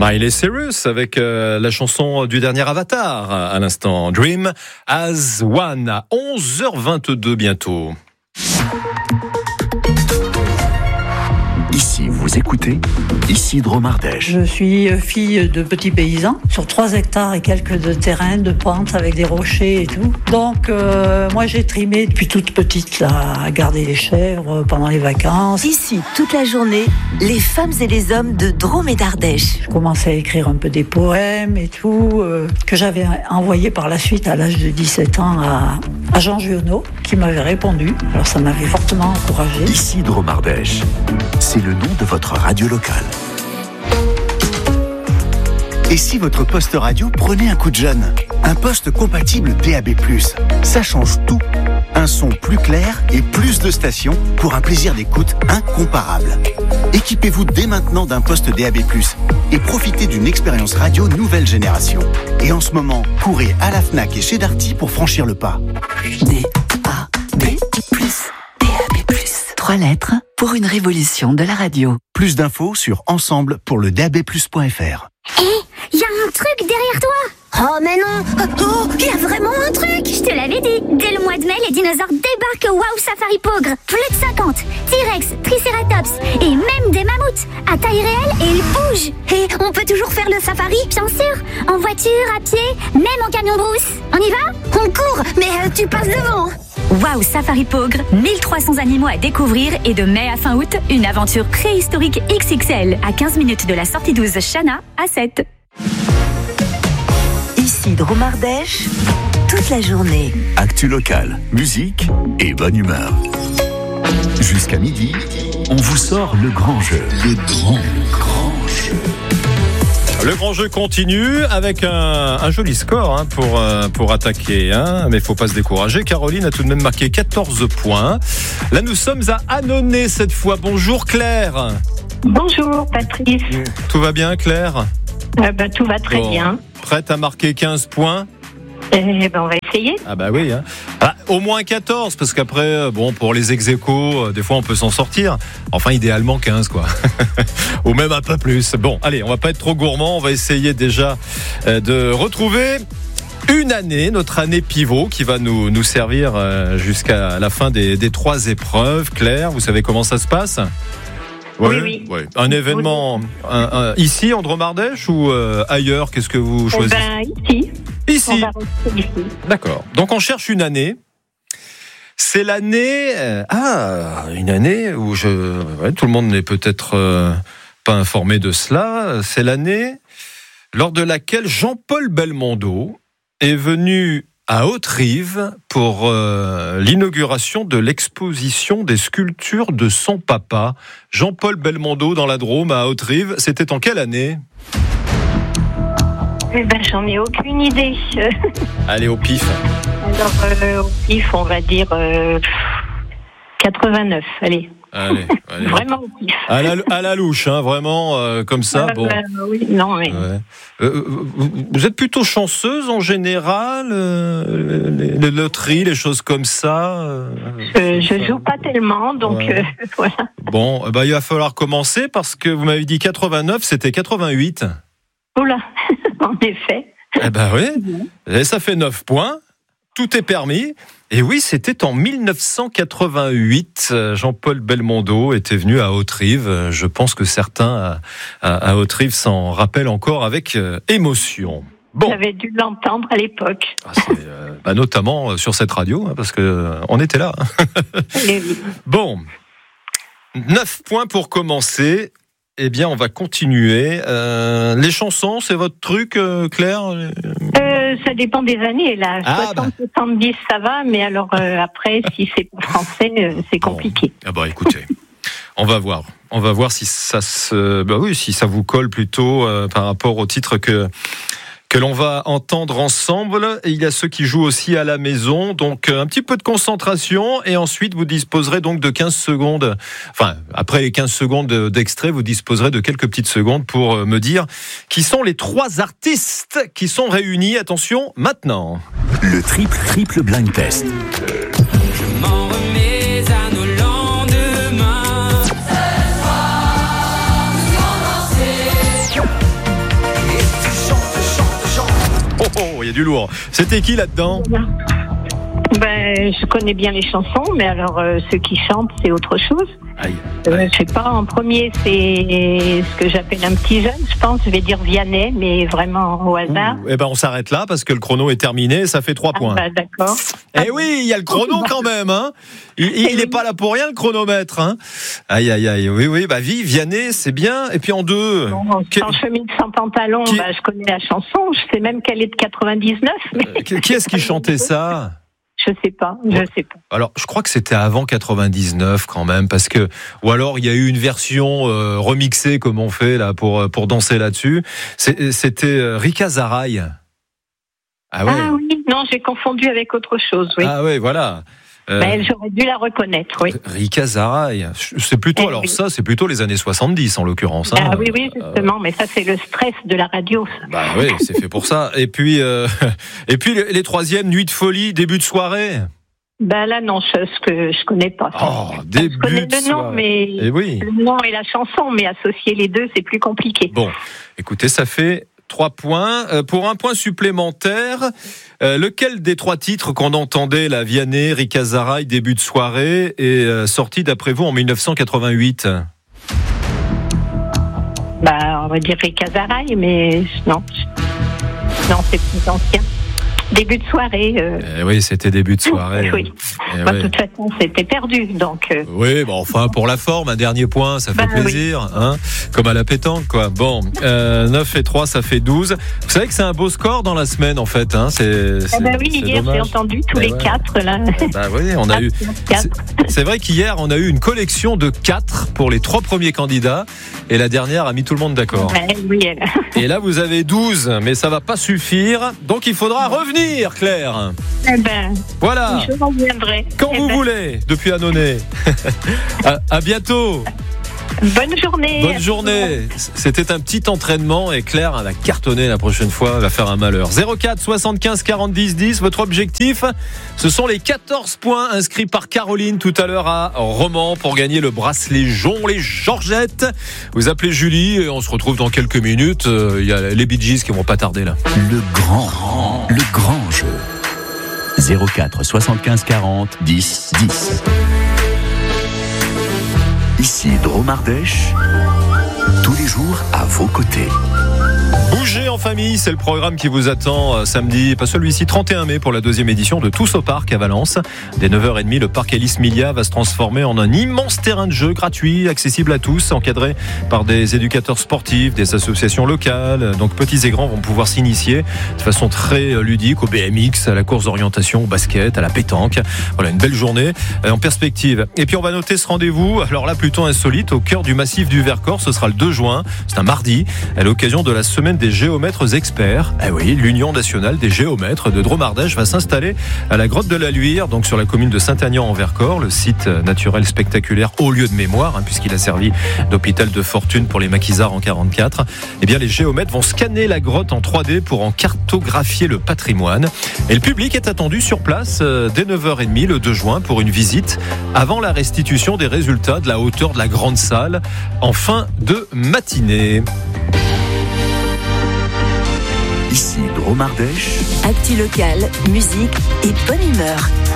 Miley Cyrus avec la chanson du dernier Avatar à l'instant, Dream as One, à 11h22 bientôt. Ici, vous écoutez Isidro Mardèche. Je suis fille de petits paysans, sur 3 hectares et quelques de terrain, de pente avec des rochers et tout. Donc, moi, j'ai trimé depuis toute petite, là, à garder les chèvres pendant les vacances. Ici, toute la journée, les femmes et les hommes de Drôme et d'Ardèche. Je commençais à écrire un peu des poèmes et tout, que j'avais envoyé par la suite à l'âge de 17 ans à Jean Giono, qui m'avait répondu. Alors, ça m'avait fortement encouragée. Isidro Mardèche, c'est le nom de votre radio locale. Et si votre poste radio prenait un coup de jeune? Un poste compatible DAB+, ça change tout. Un son plus clair et plus de stations pour un plaisir d'écoute incomparable. Équipez-vous dès maintenant d'un poste DAB+, et profitez d'une expérience radio nouvelle génération. Et en ce moment, courez à la Fnac et chez Darty pour franchir le pas. DAB+. 3 lettres pour une révolution de la radio. Plus d'infos sur ensemble pour le DAB+.fr. Il y a un truc derrière toi. Oh mais non. Oh, il y a vraiment un truc. Je te l'avais dit. Dès le mois de mai, les dinosaures débarquent au Wow Safari Pogre. Plus de 50. T-Rex, Triceratops et même des mammouths. À taille réelle et ils bougent. Et on peut toujours faire le safari, bien sûr. En voiture, à pied, même en camion brousse. On y va? On court, mais tu passes devant. Wow Safari Pogre, 1300 animaux à découvrir et de mai à fin août, une aventure préhistorique XXL à 15 minutes de la sortie 12 Chana à 7. Isidro Mardèche, toute la journée. Actu locale, musique et bonne humeur. Jusqu'à midi, on vous sort le grand jeu. Le grand jeu. Le grand jeu continue avec un joli score pour attaquer. Mais il ne faut pas se décourager. Caroline a tout de même marqué 14 points. Là, nous sommes à Annonay cette fois. Bonjour Claire. Bonjour Patrice. Tout va bien Claire? Tout va très bien. Prête à marquer 15 points? On va essayer. Ah bah oui. Au moins 14, parce qu'après, pour les ex-aequos, des fois on peut s'en sortir. Enfin, idéalement 15, quoi. Ou même un peu plus. Bon, allez, on va pas être trop gourmand. On va essayer déjà de retrouver une année, notre année pivot, qui va nous servir jusqu'à la fin des 3 épreuves. Claire, vous savez comment ça se passe? Oui. Un événement ici, en Drôme-Ardèche, ou ailleurs? Qu'est-ce que vous choisissez? Ici. Ici. D'accord. Donc on cherche une année. C'est l'année... une année où tout le monde n'est peut-être pas informé de cela. C'est l'année lors de laquelle Jean-Paul Belmondo est venu à Haute-Rive pour l'inauguration de l'exposition des sculptures de son papa. Jean-Paul Belmondo dans la Drôme à Haute-Rive. C'était en quelle année? J'en ai aucune idée. Allez, au pif. Alors, au pif, on va dire 89. Allez. Vraiment au pif. À la louche, vraiment, comme ça. Oui, non, mais... Vous êtes plutôt chanceuse en général, les loteries, les choses comme ça. Je joue pas tellement, donc voilà. Bon, il va falloir commencer parce que vous m'avez dit 89, c'était 88. Oula, en effet. Oui, et ça fait 9 points. Tout est permis. Et oui, c'était en 1988. Jean-Paul Belmondo était venu à Haute-Rive. Je pense que certains à Haute-Rive s'en rappellent encore avec émotion. Bon. J'avais dû l'entendre à l'époque. Notamment sur cette radio, parce que on était là. Bon, 9 points pour commencer. Eh bien, on va continuer. Les chansons, c'est votre truc, Claire? Ça dépend des années. Là, 70, ça va, mais alors après, si c'est pour français, c'est compliqué. Écoutez, on va voir. On va voir si ça si ça vous colle plutôt par rapport au titre que l'on va entendre ensemble. Et il y a ceux qui jouent aussi à la maison. Donc, un petit peu de concentration. Et ensuite, vous disposerez donc de 15 secondes. Enfin, après les 15 secondes d'extrait, vous disposerez de quelques petites secondes pour me dire qui sont les 3 artistes qui sont réunis. Attention, maintenant. Le triple blind test. Je m'en remets à nos lendemains. du lourd. C'était qui là-dedans ? Je connais bien les chansons, mais alors ceux qui chantent, c'est autre chose. Aïe. Je sais pas, en premier, c'est ce que j'appelle un petit jeune, je pense. Je vais dire Vianney, mais vraiment au hasard. Eh ben, on s'arrête là parce que le chrono est terminé. Ça fait 3 points. D'accord. Eh oui, il y a le chrono quand même. Hein. Il n'est pas là pour rien, le chronomètre. Hein. Aïe, aïe, aïe. Oui. Vianney, c'est bien. Et puis en deux. Sans chemise, sans pantalon, je connais la chanson. Je sais même qu'elle est de 99. Mais... Qui est-ce qui chantait ça ? Je sais pas. Alors, je crois que c'était avant 99 quand même, parce que ou alors il y a eu une version remixée comme on fait là pour danser là-dessus. C'était Rika Zaraï. Ah oui, non, j'ai confondu avec autre chose. Oui. Ah oui, voilà. J'aurais dû la reconnaître, oui. Rika Zaraï, c'est plutôt ça, c'est plutôt les années 70 en l'occurrence. Hein. Oui, justement, mais ça c'est le stress de la radio. Oui, c'est fait pour ça. Et puis les troisièmes, Nuit de folie, début de soirée. Là non, je connais pas. Début je connais de le nom, mais le nom et la chanson, mais associer les deux, c'est plus compliqué. Bon, écoutez, ça fait 3 points. Pour un point supplémentaire, lequel des 3 titres qu'on entendait, la Vianney, Rika Zaraï, début de soirée, est sorti d'après vous en 1988 ? On va dire Rika Zaraï, mais non, c'est plus ancien. Début de soirée. Oui, c'était début de soirée. Oui. De toute façon, c'était perdu. Donc. Oui, enfin, pour la forme, un dernier point, ça fait plaisir. Oui. Hein, comme à la pétanque, quoi. Bon, 9 et 3, ça fait 12. Vous savez que c'est un beau score dans la semaine, en fait. Hein, hier, j'ai entendu tous les 4. Là. On a eu. C'est vrai qu'hier, on a eu une collection de 4 pour les 3 premiers candidats. Et la dernière a mis tout le monde d'accord. Et là, vous avez 12, mais ça va pas suffire. Donc, il faudra revenir, Claire. Voilà. Je reviendrai. Quand vous voulez, depuis Annonay. À bientôt. Bonne journée. Bonne journée. C'était un petit entraînement et Claire va cartonner la prochaine fois, va faire un malheur. 04 75 40 10 10, votre objectif, ce sont les 14 points inscrits par Caroline tout à l'heure à Romans pour gagner le bracelet Jon, les Georgettes. Vous appelez Julie et on se retrouve dans quelques minutes. Il y a les Bee Gees qui vont pas tarder là. Le grand jeu. 04 75 40 10 10. Ici Dromardèche, tous les jours à vos côtés. Bougez en famille, c'est le programme qui vous attend samedi, pas celui-ci, 31 mai pour la 2e édition de Tous au Parc à Valence. Dès 9h30, le parc Alice Milia va se transformer en un immense terrain de jeu gratuit, accessible à tous, encadré par des éducateurs sportifs, des associations locales. Donc petits et grands vont pouvoir s'initier de façon très ludique au BMX, à la course d'orientation, au basket, à la pétanque. Voilà, une belle journée en perspective. Et puis on va noter ce rendez-vous, alors là plutôt insolite, au cœur du massif du Vercors. Ce sera le 2 juin, c'est un mardi, à l'occasion de la semaine des géomètres experts. L'Union nationale des géomètres de Dromardèche va s'installer à la grotte de la Luire, donc sur la commune de Saint-Aignan en Vercors, le site naturel spectaculaire haut lieu de mémoire, puisqu'il a servi d'hôpital de fortune pour les maquisards en 1944. Les géomètres vont scanner la grotte en 3D pour en cartographier le patrimoine. Et le public est attendu sur place dès 9h30 le 2 juin pour une visite avant la restitution des résultats de la hauteur de la grande salle en fin de matinée. Ici Dromardèche. Actu local, musique et bonne humeur.